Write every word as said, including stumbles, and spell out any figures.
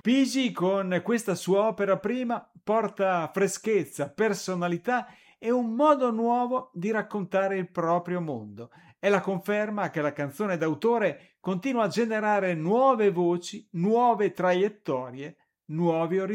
Pigi con questa sua opera prima porta freschezza, personalità e un modo nuovo di raccontare il proprio mondo. È la conferma che la canzone d'autore continua a generare nuove voci, nuove traiettorie, nuovi orizzonti.